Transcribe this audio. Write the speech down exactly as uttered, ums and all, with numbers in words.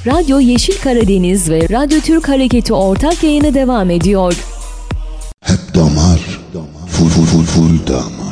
Radyo Yeşil Karadeniz ve Radyo Türk Hareketi ortak yayını devam ediyor. Hep damar, full full full full damar.